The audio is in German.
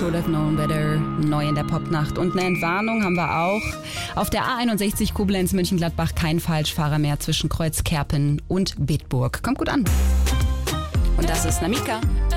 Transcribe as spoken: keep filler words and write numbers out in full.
Would have known better, neu in der Popnacht. Und eine Entwarnung haben wir auch. Auf der A einundsechzig Koblenz, Mönchengladbach kein Falschfahrer mehr zwischen Kreuzkerpen und Bitburg. Kommt gut an. Und das ist Namika.